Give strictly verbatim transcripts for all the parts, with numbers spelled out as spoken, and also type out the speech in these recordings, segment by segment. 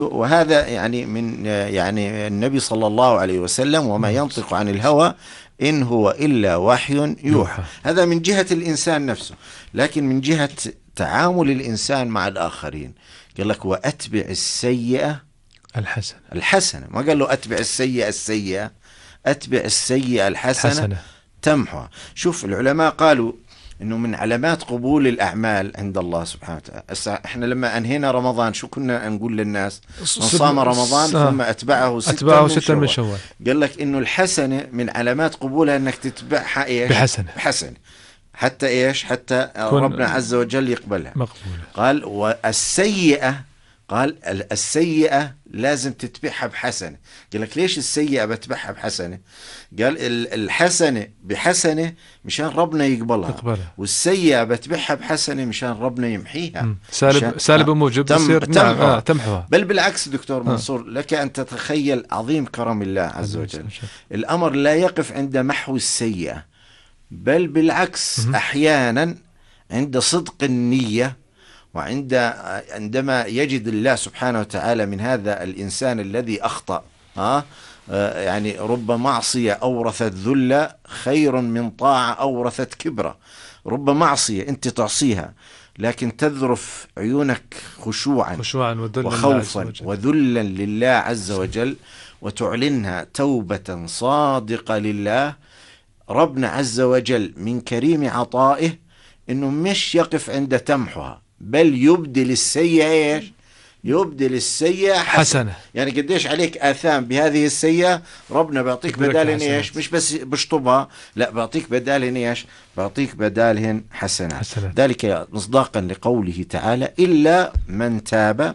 وهذا يعني من يعني النبي صلى الله عليه وسلم: وما ينطق عن الهوى إن هو إلا وحي يوحى. يوحى. هذا من جهة الإنسان نفسه. لكن من جهة تعامل الإنسان مع الآخرين قال لك: وأتبع السيئة الحسنة. الحسنة. ما قال له أتبع السيئة السيئة، أتبع السيئة الحسنة حسنة. تمحها. شوف، العلماء قالوا انه من علامات قبول الاعمال عند الله سبحانه وتعالى. احنا لما انهينا رمضان شو كنا نقول للناس؟ من صام رمضان ثم اتبعه ستا أتبعه من, ستا من شوال. قال لك انه الحسنه من علامات قبولها انك تتبعها ايش؟ بحسنه. بحسنه حتى ايش؟ حتى ربنا عز وجل يقبلها. مقبولة. قال: والسيئه، قال السيئة لازم تتبعها بحسنة. قال لك: ليش السيئة بتبعها بحسنة؟ قال: الحسنة بحسنة مشان ربنا يقبلها، يقبلها. والسيئة بتبعها بحسنة مشان ربنا يمحيها. سالب سالب موجب تم تمحوها. تمحوها. بل بالعكس دكتور منصور، لك أن تتخيل عظيم كرم الله عز وجل. الأمر لا يقف عند محو السيئة، بل بالعكس أحيانا عند صدق النية، وعند عندما يجد الله سبحانه وتعالى من هذا الإنسان الذي أخطأ ها يعني رب معصية أورثت ذلة خير من طاعة أورثت كبرة. رب معصية أنت تعصيها لكن تذرف عيونك خشوعا, خشوعا وخوفا وذلا لله عز وجل، وتعلنها توبة صادقة لله. ربنا عز وجل من كريم عطائه إنه مش يقف عند تمحها، بل يبدل السيئة ايش؟ يبدل السيئة حسنة. حسنة. يعني قديش عليك آثام بهذه السيئة، ربنا بيعطيك بدالهن ايش؟ مش بس بشطبها، لا، بيعطيك بدالهن ايش؟ بيعطيك بدالهن حسنة. حسنة. ذلك مصداقا لقوله تعالى: إلا من تاب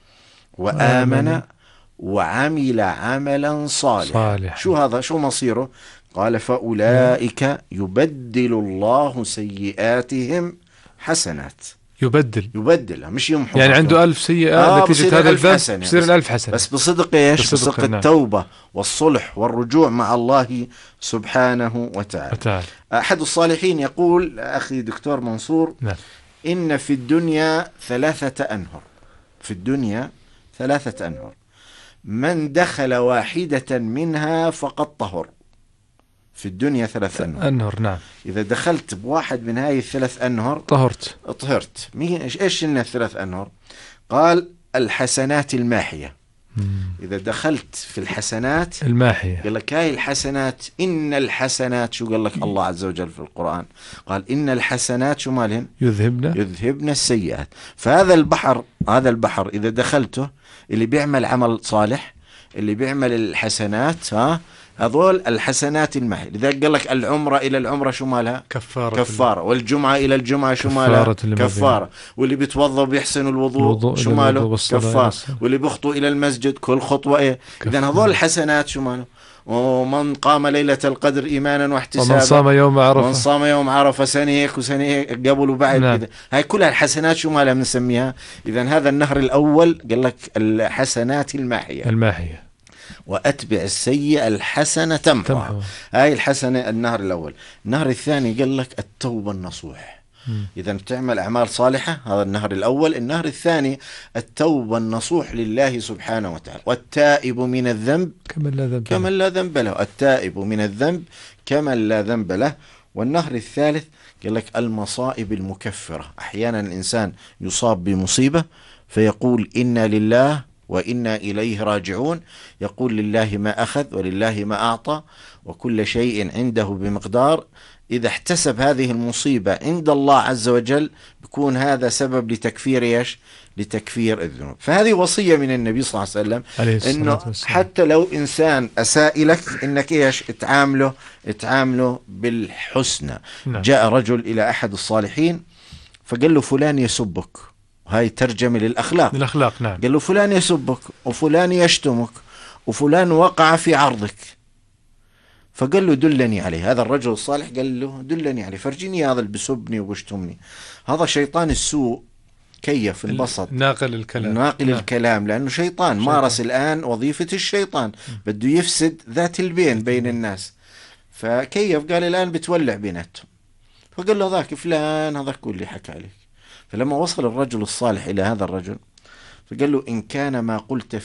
وآمن وعمل عملا صالحا. صالح. شو هذا؟ شو مصيره؟ قال: فأولئك يبدل الله سيئاتهم حسنات. يبدل يبدل مش يمحو. يعني عنده ألف سيئة آه نتيجة هذا الذنب بصير الألف حسنة، بس بصدق ايش؟ بصدق, بصدق التوبة والصلح والرجوع مع الله سبحانه وتعالى. وتعالى. أحد الصالحين يقول: أخي دكتور منصور، نعم. إن في الدنيا ثلاثة أنهر. في الدنيا ثلاثة أنهر، من دخل واحدة منها فقد طهر. في الدنيا ثلاث أنهر. أنهر، نعم. إذا دخلت بواحد من هاي الثلاث أنهر طهرت. طهرت. مين إيش إيش إن الثلاث أنهر؟ قال: الحسنات الماحية. مم. إذا دخلت في الحسنات الماحية، قال لك هاي الحسنات، إن الحسنات، شو قال لك الله عز وجل في القرآن؟ قال: إن الحسنات شو مالهن؟ يذهبن يذهبن السيئات. فهذا البحر، هذا البحر إذا دخلته، اللي بيعمل عمل صالح، اللي بيعمل الحسنات، ها هذول الحسنات المحي. لذلك قال لك: العمرة إلى العمرة شو مالها؟ كفارة. كفارة. والجمعة إلى الجمعة شو مالها؟ كفارة. واللي بيتوضأ وبيحسن الوضوء شو ماله؟ كفارة. واللي بيخطو إلى المسجد كل خطوة إيه؟ إذن هذول الحسنات شو ماله؟ ومن قام ليلة القدر إيمانا واحتسابا ومن صام يوم عرفة ومن صام يوم عرفة سنة هيك وسنة هيك قبل وبعد. نعم. كده هاي كلها الحسنات شو مالها بنسميها؟ إذن هذا النهر الأول قال لك الحسنات الماحية. الماحية. وأتبع السيئة الحسنة تمحوها. هاي الحسنة النهر الأول. النهر الثاني قال لك التوبة النصوح. إذا بتعمل أعمال صالحة، هذا النهر الأول. النهر الثاني التوبة النصوح لله سبحانه وتعالى. والتائب من الذنب كمن لا ذنب كمن لا ذنب له. التائب من الذنب كمن لا ذنب له. والنهر الثالث قال لك المصائب المكفرة. أحيانا الإنسان يصاب بمصيبة فيقول: إنا لله وإنا إليه راجعون. يقول: لله ما أخذ ولله ما أعطى وكل شيء عنده بمقدار. إذا احتسب هذه المصيبة عند الله عز وجل بيكون هذا سبب لتكفير إيش؟ لتكفير الذنوب. فهذه وصية من النبي صلى الله عليه وسلم، إنه حتى لو إنسان أساء لك إنك إيش؟ تعامله تعامله بالحسنى. نعم. جاء رجل إلى أحد الصالحين فقال له: فلان يسبك. هاي ترجمة للأخلاق. للأخلاق، نعم. قال له: فلان يسبك وفلان يشتمك وفلان وقع في عرضك. فقال له: دلني عليه. هذا الرجل الصالح قال له: دلني عليه، فرجيني هذا اللي بسبني وبشتمني. هذا شيطان السوء كيف انبسط، ناقل الكلام ناقل نعم. الكلام، لأنه شيطان, شيطان مارس الآن وظيفة الشيطان، بده يفسد ذات البين بين الناس. فكيف قال: الآن بتولع بيناتهم. فقال له: ذاك فلان هذا كل اللي حكى عليك. فلما وصل الرجل الصالح إلى هذا الرجل فقال له إن كان ما قلت